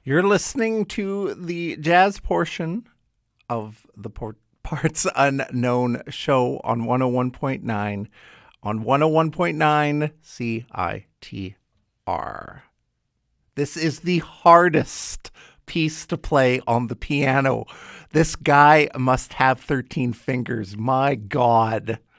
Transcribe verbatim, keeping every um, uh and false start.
You're listening to the jazz portion of the por- Parts Unknown show on one oh one point nine, on one oh one point nine C I T R. This is the hardest piece to play on the piano. This guy must have thirteen fingers. My God.